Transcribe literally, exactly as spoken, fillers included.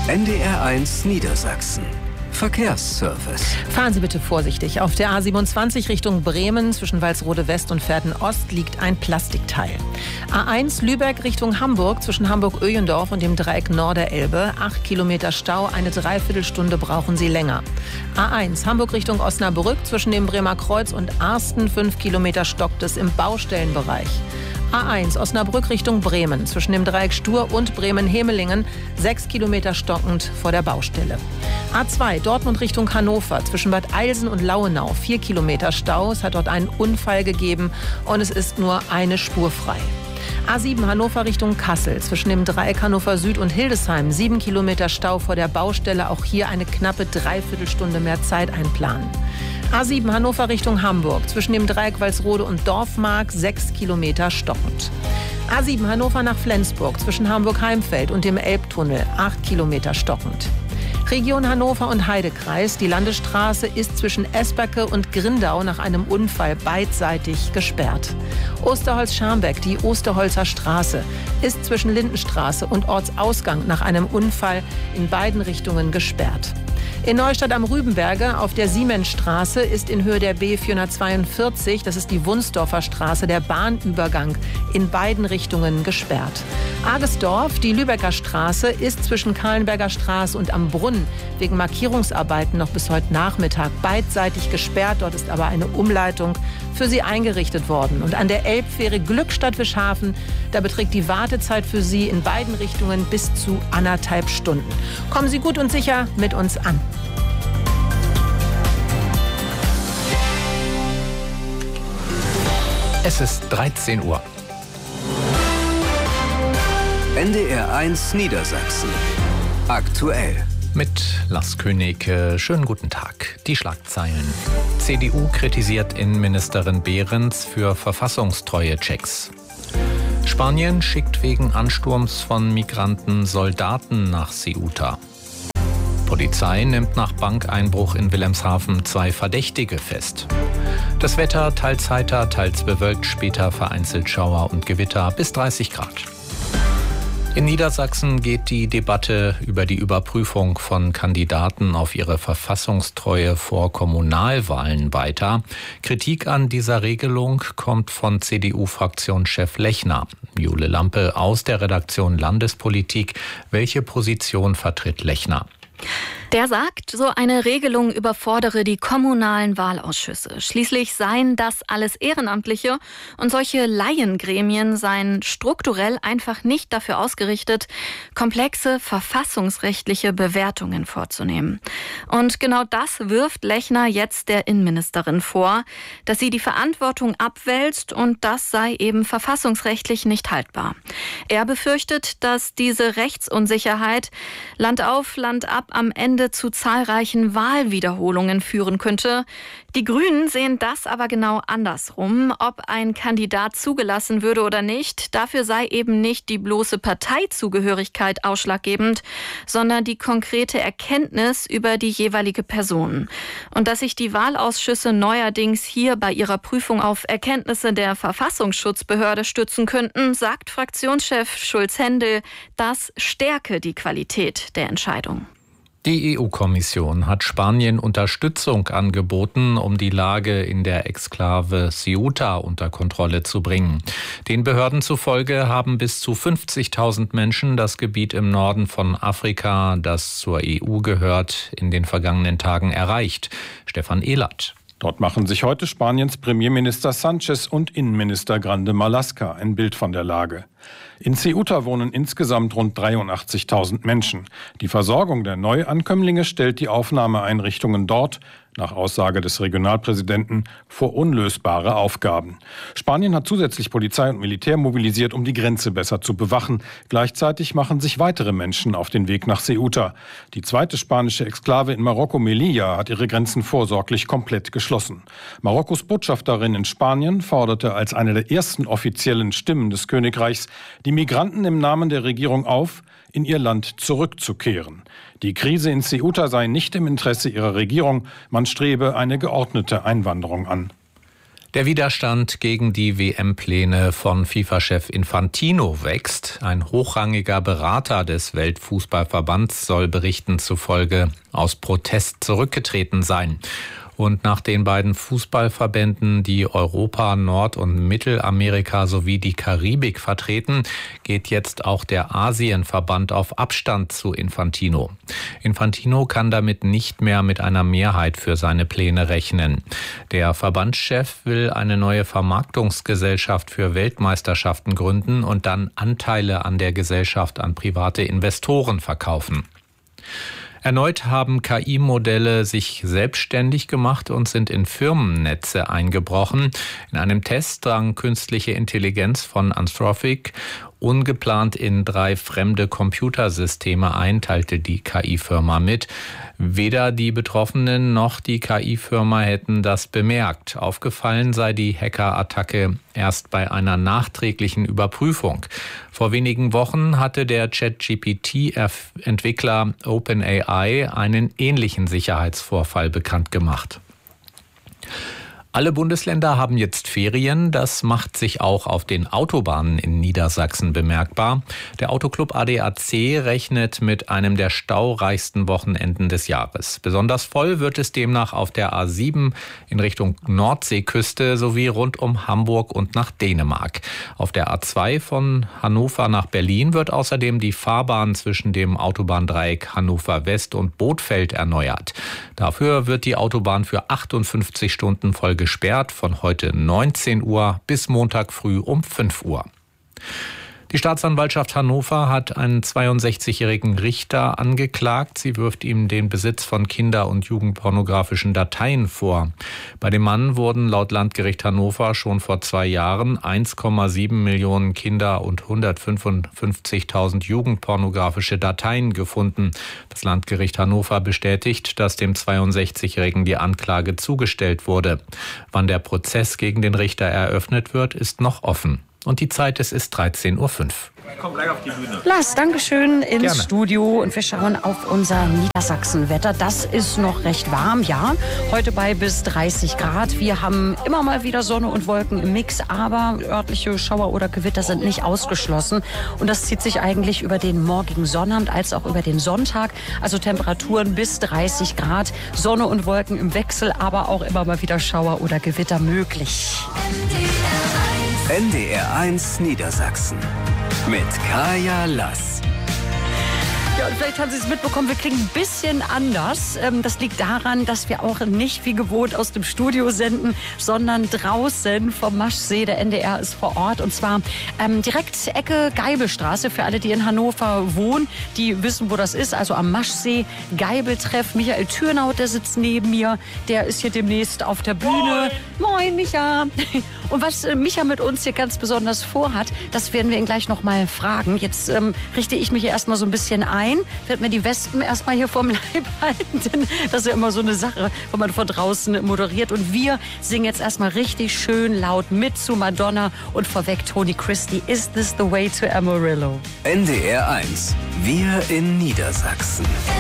N D R eins Niedersachsen. Verkehrsservice. Fahren Sie bitte vorsichtig. Auf der A siebenundzwanzig Richtung Bremen zwischen Walsrode West und Verden Ost liegt ein Plastikteil. A eins Lübeck Richtung Hamburg zwischen Hamburg-Öjendorf und dem Dreieck Norderelbe. Acht Kilometer Stau, eine Dreiviertelstunde brauchen Sie länger. A eins Hamburg Richtung Osnabrück zwischen dem Bremer Kreuz und Arsten. Fünf Kilometer stockt es im Baustellenbereich. A eins Osnabrück Richtung Bremen zwischen dem Dreieck Stur und Bremen-Hemelingen. Sechs Kilometer stockend vor der Baustelle. A zwei Dortmund Richtung Hannover zwischen Bad Eilsen und Lauenau. Vier Kilometer Stau. Es hat dort einen Unfall gegeben und es ist nur eine Spur frei. A sieben Hannover Richtung Kassel zwischen dem Dreieck Hannover Süd und Hildesheim. Sieben Kilometer Stau vor der Baustelle. Auch hier eine knappe Dreiviertelstunde mehr Zeit einplanen. A sieben Hannover Richtung Hamburg zwischen dem Dreieck Walsrode und Dorfmark. Sechs Kilometer stockend. A sieben Hannover nach Flensburg zwischen Hamburg-Heimfeld und dem Elbtunnel. Acht Kilometer stockend. Region Hannover und Heidekreis. Die Landesstraße ist zwischen Esperke und Grindau nach einem Unfall beidseitig gesperrt. Osterholz-Scharmbeck, die Osterholzer Straße, ist zwischen Lindenstraße und Ortsausgang nach einem Unfall in beiden Richtungen gesperrt. In Neustadt am Rübenberge auf der Siemensstraße ist in Höhe der B vierhundertzweiundvierzig, das ist die Wunsdorfer Straße, der Bahnübergang in beiden Richtungen gesperrt. Argesdorf, die Lübecker Straße, ist zwischen Kahlenberger Straße und am Brunnen wegen Markierungsarbeiten noch bis heute Nachmittag beidseitig gesperrt. Dort ist aber eine Umleitung für Sie eingerichtet worden. Und an der Elbfähre Glückstadt-Wischhafen, da beträgt die Wartezeit für Sie in beiden Richtungen bis zu anderthalb Stunden. Kommen Sie gut und sicher mit uns an. Es ist dreizehn Uhr. N D R eins Niedersachsen. Aktuell. Mit Lars König, schönen guten Tag. Die Schlagzeilen. C D U kritisiert Innenministerin Behrens für verfassungstreue-Checks. Spanien schickt wegen Ansturms von Migranten Soldaten nach Ceuta. Polizei nimmt nach Bankeinbruch in Wilhelmshaven zwei Verdächtige fest. Das Wetter teils heiter, teils bewölkt, später vereinzelt Schauer und Gewitter bis dreißig Grad. In Niedersachsen geht die Debatte über die Überprüfung von Kandidaten auf ihre Verfassungstreue vor Kommunalwahlen weiter. Kritik an dieser Regelung kommt von C D U-Fraktionschef Lechner. Jule Lampe aus der Redaktion Landespolitik. Welche Position vertritt Lechner? Der sagt, so eine Regelung überfordere die kommunalen Wahlausschüsse. Schließlich seien das alles Ehrenamtliche und solche Laiengremien seien strukturell einfach nicht dafür ausgerichtet, komplexe verfassungsrechtliche Bewertungen vorzunehmen. Und genau das wirft Lechner jetzt der Innenministerin vor, dass sie die Verantwortung abwälzt und das sei eben verfassungsrechtlich nicht haltbar. Er befürchtet, dass diese Rechtsunsicherheit Land auf, Land ab am Ende zu zahlreichen Wahlwiederholungen führen könnte. Die Grünen sehen das aber genau andersrum. Ob ein Kandidat zugelassen würde oder nicht, dafür sei eben nicht die bloße Parteizugehörigkeit ausschlaggebend, sondern die konkrete Erkenntnis über die jeweilige Person. Und dass sich die Wahlausschüsse neuerdings hier bei ihrer Prüfung auf Erkenntnisse der Verfassungsschutzbehörde stützen könnten, sagt Fraktionschef Schulz-Hendel, das stärke die Qualität der Entscheidung. Die E U-Kommission hat Spanien Unterstützung angeboten, um die Lage in der Exklave Ceuta unter Kontrolle zu bringen. Den Behörden zufolge haben bis zu fünfzigtausend Menschen das Gebiet im Norden von Afrika, das zur E U gehört, in den vergangenen Tagen erreicht. Stefan Ehlert. Dort machen sich heute Spaniens Premierminister Sanchez und Innenminister Grande Marlaska ein Bild von der Lage. In Ceuta wohnen insgesamt rund dreiundachtzigtausend Menschen. Die Versorgung der Neuankömmlinge stellt die Aufnahmeeinrichtungen dort, nach Aussage des Regionalpräsidenten, vor unlösbare Aufgaben. Spanien hat zusätzlich Polizei und Militär mobilisiert, um die Grenze besser zu bewachen. Gleichzeitig machen sich weitere Menschen auf den Weg nach Ceuta. Die zweite spanische Exklave in Marokko, Melilla, hat ihre Grenzen vorsorglich komplett geschlossen. Marokkos Botschafterin in Spanien forderte als eine der ersten offiziellen Stimmen des Königreichs die Migranten im Namen der Regierung auf, in ihr Land zurückzukehren. Die Krise in Ceuta sei nicht im Interesse ihrer Regierung, man strebe eine geordnete Einwanderung an. Der Widerstand gegen die W M-Pläne von FIFA-Chef Infantino wächst. Ein hochrangiger Berater des Weltfußballverbands soll Berichten zufolge aus Protest zurückgetreten sein. Und nach den beiden Fußballverbänden, die Europa, Nord- und Mittelamerika sowie die Karibik vertreten, geht jetzt auch der Asienverband auf Abstand zu Infantino. Infantino kann damit nicht mehr mit einer Mehrheit für seine Pläne rechnen. Der Verbandschef will eine neue Vermarktungsgesellschaft für Weltmeisterschaften gründen und dann Anteile an der Gesellschaft an private Investoren verkaufen. Erneut haben K I-Modelle sich selbstständig gemacht und sind in Firmennetze eingebrochen. In einem Test drang künstliche Intelligenz von Anthropic ungeplant in drei fremde Computersysteme ein, teilte die K I-Firma mit. Weder die Betroffenen noch die K I-Firma hätten das bemerkt. Aufgefallen sei die Hackerattacke erst bei einer nachträglichen Überprüfung. Vor wenigen Wochen hatte der ChatGP T-Entwickler OpenAI einen ähnlichen Sicherheitsvorfall bekannt gemacht. Alle Bundesländer haben jetzt Ferien. Das macht sich auch auf den Autobahnen in Niedersachsen bemerkbar. Der Autoclub A D A C rechnet mit einem der staureichsten Wochenenden des Jahres. Besonders voll wird es demnach auf der A sieben in Richtung Nordseeküste sowie rund um Hamburg und nach Dänemark. Auf der A zwei von Hannover nach Berlin wird außerdem die Fahrbahn zwischen dem Autobahndreieck Hannover West und Bothfeld erneuert. Dafür wird die Autobahn für achtundfünfzig Stunden voll gesperrt, von heute neunzehn Uhr bis Montag früh um fünf Uhr. Die Staatsanwaltschaft Hannover hat einen zweiundsechzigjährigen Richter angeklagt. Sie wirft ihm den Besitz von kinder- und jugendpornografischen Dateien vor. Bei dem Mann wurden laut Landgericht Hannover schon vor zwei Jahren eins Komma sieben Millionen Kinder- und hundertfünfundfünfzigtausend jugendpornografische Dateien gefunden. Das Landgericht Hannover bestätigt, dass dem zweiundsechzigjährigen die Anklage zugestellt wurde. Wann der Prozess gegen den Richter eröffnet wird, ist noch offen. Und die Zeit, es ist dreizehn Uhr fünf. Komm gleich auf die Bühne. Lars, Dankeschön ins Gerne. Studio und wir schauen auf unser Niedersachsen-Wetter. Das ist noch recht warm, ja. Heute bei bis dreißig Grad. Wir haben immer mal wieder Sonne und Wolken im Mix, aber örtliche Schauer oder Gewitter sind nicht ausgeschlossen. Und das zieht sich eigentlich über den morgigen Sonnabend als auch über den Sonntag. Also Temperaturen bis dreißig Grad, Sonne und Wolken im Wechsel, aber auch immer mal wieder Schauer oder Gewitter möglich. N D R eins Niedersachsen mit Kaya Lass. Ja, und vielleicht haben Sie es mitbekommen, wir klingen ein bisschen anders. Das liegt daran, dass wir auch nicht wie gewohnt aus dem Studio senden, sondern draußen vom Maschsee. Der N D R ist vor Ort und zwar ähm, direkt Ecke Geibelstraße. Für alle, die in Hannover wohnen, die wissen, wo das ist. Also am Maschsee, Geibeltreff. Michael Thürnaut, der sitzt neben mir. Der ist hier demnächst auf der Bühne. Moin, Moin Micha. Und was äh, Micha mit uns hier ganz besonders vorhat, das werden wir ihn gleich noch mal fragen. Jetzt ähm, richte ich mich hier erstmal so ein bisschen ein. Wird mir die Wespen erstmal hier vom Leib halten, denn das ist ja immer so eine Sache, wenn man von draußen moderiert. Und wir singen jetzt erstmal richtig schön laut mit zu Madonna und vorweg Tony Christie. Is this the way to Amarillo? N D R eins. Wir in Niedersachsen.